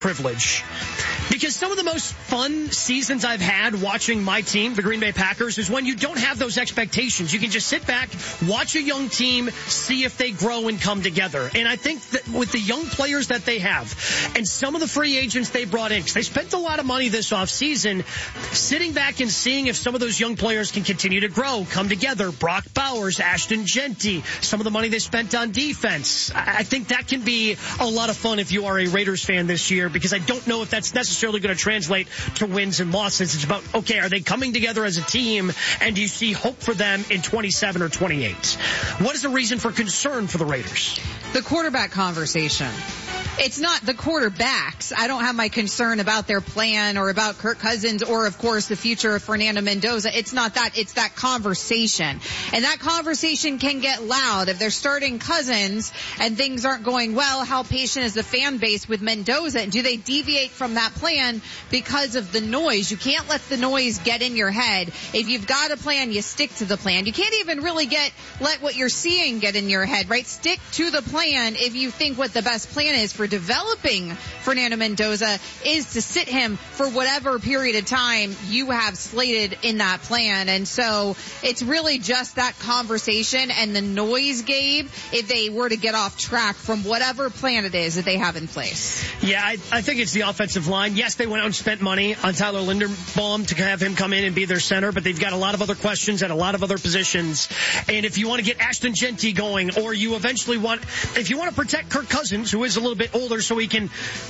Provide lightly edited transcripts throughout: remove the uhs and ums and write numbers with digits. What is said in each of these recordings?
privilege. Because some of the most fun seasons I've had watching my team, the Green Bay Packers, is when you don't have those expectations. You can just sit back, watch a young team, see if they grow and come together. And I think that with the young players that they have and some of the free agents they brought in, because they spent a lot of money this offseason, sitting back and seeing if some of those young players can continue to grow, come together. Brock Bowers, Ashton Genty, some of the money they spent on defense. I think that can be a lot of fun if you are a Raiders fan this year, because I don't know if that's necessarily going to translate to wins and losses. It's about, okay, are they coming together as a team, and do you see hope for them in 27 or 28? What is the reason for concern for the Raiders? The quarterback conversation. It's not the quarterbacks. I don't have my concern about their plan or about Kirk Cousins or, of course, the future of Fernando Mendoza. It's not that. It's that conversation. And that conversation can get loud. If they're starting Cousins and things aren't going well, how patient is the fan base with Mendoza? And do they deviate from that plan because of the noise? You can't let the noise get in your head. If you've got a plan, you stick to the plan. You can't even really let what you're seeing get in your head, right? Stick to the plan if you think what the best plan is for developing Fernando Mendoza is to sit him for whatever period of time you have slated in that plan. And so it's really just that conversation and the noise, Gabe, if they were to get off track from whatever plan it is that they have in place. Yeah, I think it's the offensive line. Yes, they went out and spent money on Tyler Linderbaum to have him come in and be their center, but they've got a lot of other questions at a lot of other positions. And if you want to get Ashton Genty going, or you eventually if you want to protect Kirk Cousins, who is a little bit older, so he can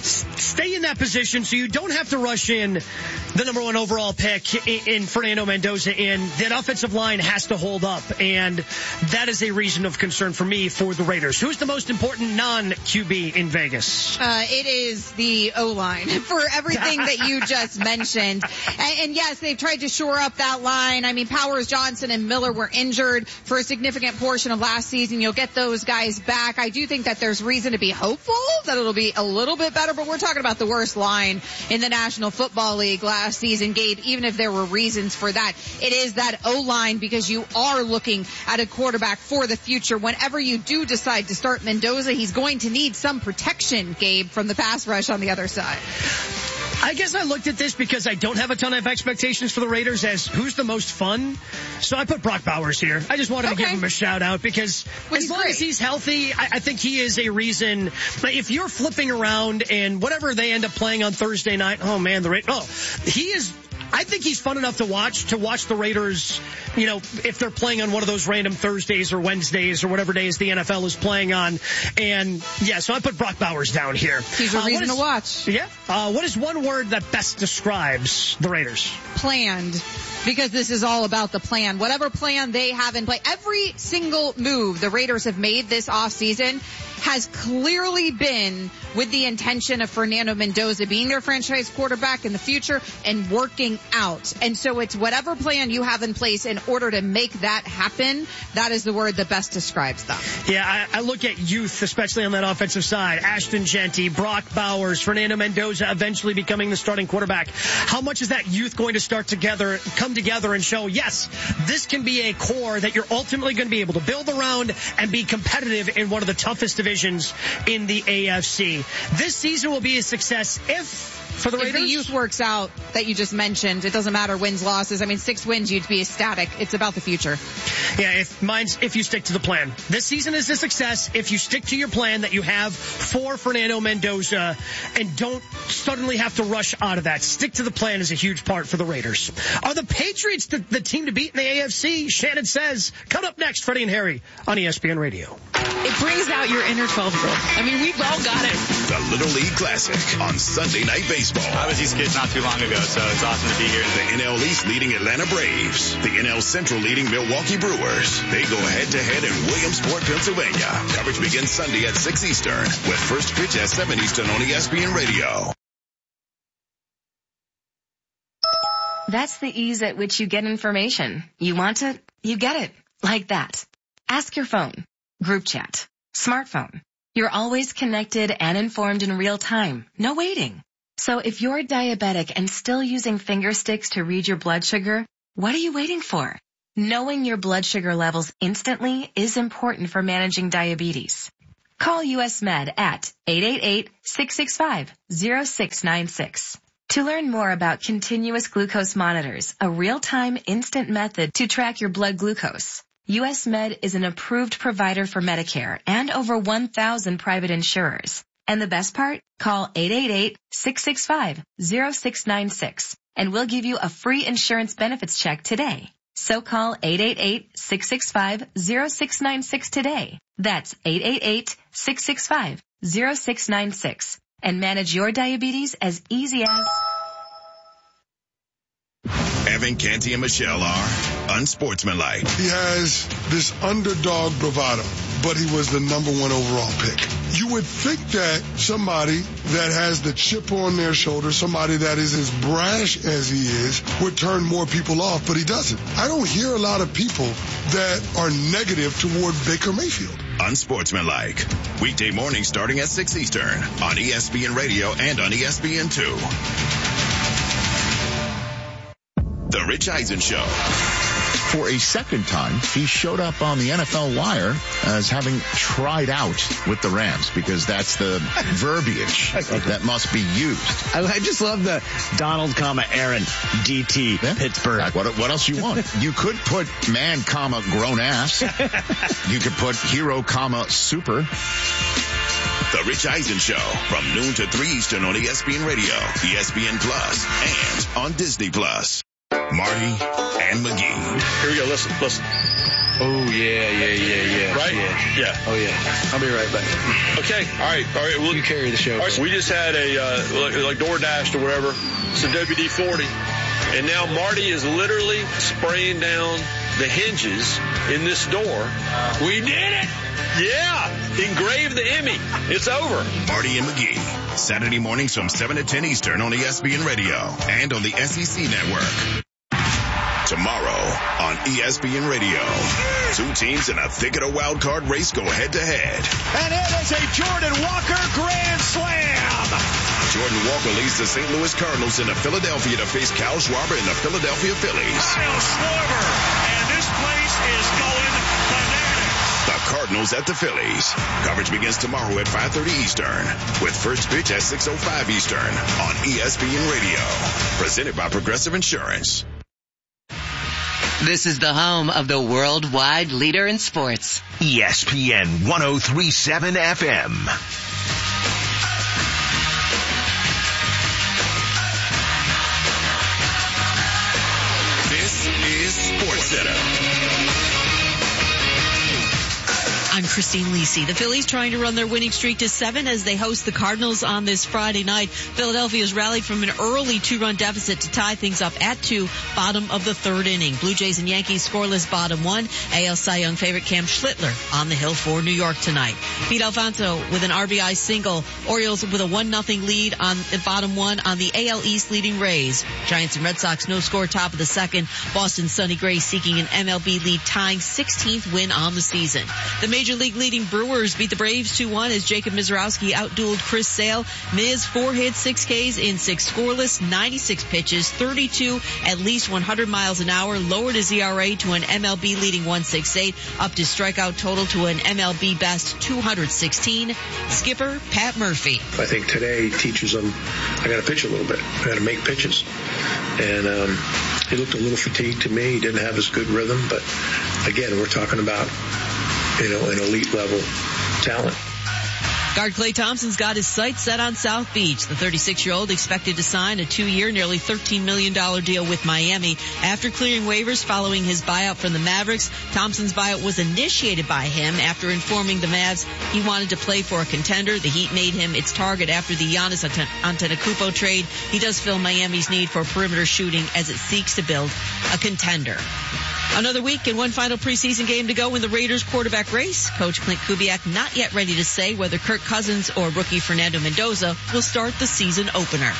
stay in that position so you don't have to rush in the number 1 overall pick in Fernando Mendoza, and that offensive line has to hold up. And that is a reason of concern for me for the Raiders. Who's the most important non-QB in Vegas? It is the O-line for everything that you just mentioned. And yes, they've tried to shore up that line. I mean, Powers, Johnson, and Miller were injured for a significant portion of last season. You'll get those guys back. I do think that there's reason to be hopeful that it'll be a little bit better, but we're talking about the worst line in the National Football League last season, Gabe, even if there were reasons for that. It is that O-line, because you are looking at a quarterback for the future. Whenever you do decide to start Mendoza, he's going to need some protection, Gabe, from the pass rush on the other side. I guess I looked at this because I don't have a ton of expectations for the Raiders as who's the most fun. So I put Brock Bowers here. I just wanted to give him a shout out because as long as he's healthy, I think he is a reason. If you're flipping around and whatever they end up playing on Thursday night, I think he's fun enough to watch the Raiders, if they're playing on one of those random Thursdays or Wednesdays or whatever days the NFL is playing on. And yeah, so I put Brock Bowers down here. He's a reason to watch. Yeah. What is one word that best describes the Raiders? Planned. Because this is all about the plan. Whatever plan they have in play. Every single move the Raiders have made this offseason has clearly been with the intention of Fernando Mendoza being their franchise quarterback in the future and working out. And so it's whatever plan you have in place in order to make that happen. That is the word that best describes them. Yeah, I look at youth, especially on that offensive side. Ashton Genty, Brock Bowers, Fernando Mendoza eventually becoming the starting quarterback. How much is that youth going to come together and show, yes, this can be a core that you're ultimately going to be able to build around and be competitive in one of the toughest divisions in the AFC. This season will be a success for the Raiders. If the youth works out that you just mentioned, it doesn't matter wins, losses. I mean, 6 wins, you'd be ecstatic. It's about the future. Yeah, if you stick to the plan. This season is a success if you stick to your plan that you have for Fernando Mendoza and don't suddenly have to rush out of that. Stick to the plan is a huge part for the Raiders. Are the Patriots the team to beat in the AFC? Shannon says, coming up next, Freddie and Harry on ESPN Radio. It brings out your inner 12-year-old. I mean, we've all got it. The Little League Classic on Sunday Night Baseball. I was these kids not too long ago, so it's awesome to be here. The NL East leading Atlanta Braves. The NL Central leading Milwaukee Brewers. They go head-to-head in Williamsport, Pennsylvania. Coverage begins Sunday at 6 Eastern with first pitch at 7 Eastern on ESPN Radio. That's the ease at which you get information. You want it, you get it. Like that. Ask your phone. Group chat. Smartphone. You're always connected and informed in real time. No waiting. So if you're diabetic and still using finger sticks to read your blood sugar, what are you waiting for? Knowing your blood sugar levels instantly is important for managing diabetes. Call US Med at 888-665-0696. To learn more about continuous glucose monitors, a real-time instant method to track your blood glucose, US Med is an approved provider for Medicare and over 1,000 private insurers. And the best part? Call 888-665-0696 and we'll give you a free insurance benefits check today. So call 888-665-0696 today. That's 888-665-0696 and manage your diabetes as easy as... Evan, Canty, and Michelle are unsportsmanlike. He has this underdog bravado, but he was the number 1 overall pick. You would think that somebody that has the chip on their shoulder, somebody that is as brash as he is, would turn more people off, but he doesn't. I don't hear a lot of people that are negative toward Baker Mayfield. Unsportsmanlike. Weekday mornings starting at 6 Eastern on ESPN Radio and on ESPN2. The Rich Eisen Show. For a second time, he showed up on the NFL Wire as having tried out with the Rams, because that's the verbiage that must be used. I just love the Donald, Aaron, DT, Pittsburgh. What else you want? You could put man, grown ass. You could put hero, super. The Rich Eisen Show from noon to 3 Eastern on ESPN Radio, ESPN Plus, and on Disney Plus. Marty and McGee. Here we go. Listen. Oh, yeah. Right? Yeah. Oh, yeah. I'll be right back. Okay. All right. Well, you carry the show. All right, so we just had a, like DoorDash or whatever, some WD-40. And now Marty is literally spraying down the hinges in this door. We did it! Yeah! Engraved the Emmy. It's over. Marty and McGee. Saturday mornings from 7 to 10 Eastern on ESPN Radio and on the SEC Network. Tomorrow on ESPN Radio, 2 teams in a thick of a wild card race go head to head. And it is a Jordan Walker grand slam. Jordan Walker leads the St. Louis Cardinals into Philadelphia to face Kyle Schwarber and the Philadelphia Phillies. Kyle Schwarber, and this place is going bananas. The Cardinals at the Phillies. Coverage begins tomorrow at 5:30 Eastern with first pitch at 6:05 Eastern on ESPN Radio. Presented by Progressive Insurance. This is the home of the worldwide leader in sports. ESPN 103.7 FM. This is SportsCenter. I'm Christine Lisi. The Phillies trying to run their winning streak to 7 as they host the Cardinals on this Friday night. Philadelphia's rallied from an early 2-run deficit to tie things up at 2, bottom of the 3rd inning. Blue Jays and Yankees scoreless bottom 1. AL Cy Young favorite Cam Schlittler on the hill for New York tonight. Pete Alfonso with an RBI single. Orioles with a 1-0 lead on the bottom 1 on the AL East leading Rays. Giants and Red Sox no score top of the 2nd. Boston's Sonny Gray seeking an MLB lead tying 16th win on the season. The Major League leading Brewers beat the Braves 2-1 as Jacob Mizorowski outdueled Chris Sale. Miz 4 hits, 6 Ks in 6 scoreless, 96 pitches, 32 at least 100 miles an hour, lowered his ERA to an MLB leading 1.68, upped his strikeout total to an MLB best 216. Skipper Pat Murphy. I think today teaches them I got to pitch a little bit. I got to make pitches. And he looked a little fatigued to me. He didn't have his good rhythm, but again, we're talking about an elite level talent. Guard Klay Thompson's got his sights set on South Beach. The 36-year-old expected to sign a 2-year, nearly $13 million deal with Miami. After clearing waivers following his buyout from the Mavericks, Thompson's buyout was initiated by him after informing the Mavs he wanted to play for a contender. The Heat made him its target after the Giannis Antetokounmpo trade. He does fill Miami's need for perimeter shooting as it seeks to build a contender. Another week and one final preseason game to go in the Raiders quarterback race. Coach Clint Kubiak not yet ready to say whether Kirk Cousins or rookie Fernando Mendoza will start the season opener.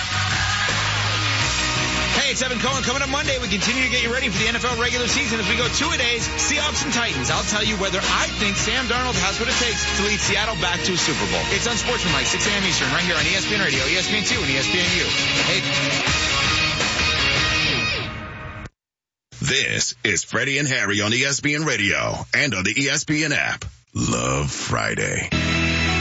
Hey, it's Evan Cohen. Coming up Monday, we continue to get you ready for the NFL regular season as we go 2-a-days, Seahawks and Titans. I'll tell you whether I think Sam Darnold has what it takes to lead Seattle back to a Super Bowl. It's Unsportsmanlike, 6 a.m. Eastern, right here on ESPN Radio, ESPN2, and ESPNU. Hey. This is Freddie and Harry on ESPN Radio and on the ESPN app. Love Friday.